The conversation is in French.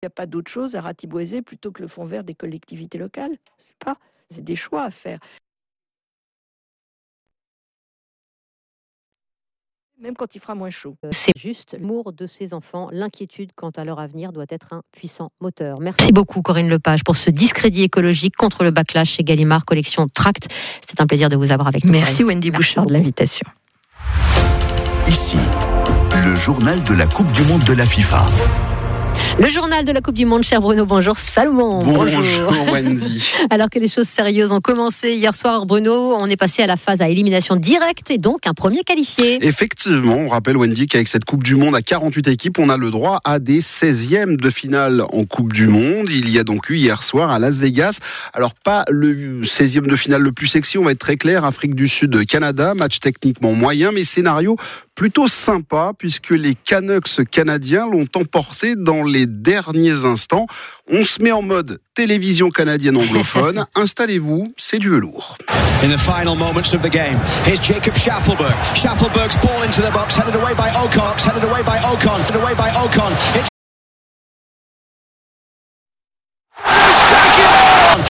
Il n'y a pas d'autre chose à ratiboiser plutôt que le fonds vert des collectivités locales. C'est des choix à faire. Même quand il fera moins chaud. C'est juste l'humour de ces enfants. L'inquiétude quant à leur avenir doit être un puissant moteur. Merci beaucoup Corinne Lepage pour ce discrédit écologique contre le backlash chez Gallimard, collection Tract. C'est un plaisir de vous avoir avec nous. Merci Wendy Bouchard de l'invitation. Ici, le journal de la Coupe du Monde de la FIFA. Le journal de la Coupe du Monde, cher Bruno. Bonjour Salomon. Bonjour Wendy. Alors que les choses sérieuses ont commencé hier soir, Bruno, on est passé à la phase à élimination directe et donc un premier qualifié. Effectivement, on rappelle Wendy qu'avec cette Coupe du Monde à 48 équipes, on a le droit à des 16e de finale en Coupe du Monde. Il y a donc eu hier soir à Las Vegas. Alors pas le 16e de finale le plus sexy, on va être très clair. Afrique du Sud, Canada, match techniquement moyen, mais scénario plutôt sympa puisque les Canucks canadiens l'ont emporté dans les derniers instants. On se met en mode télévision canadienne anglophone. Installez-vous, c'est du velours. In the final moments of the game, here's Jacob Schaffelberg. Schaffelberg's ball into the box, headed away by Ocon. It's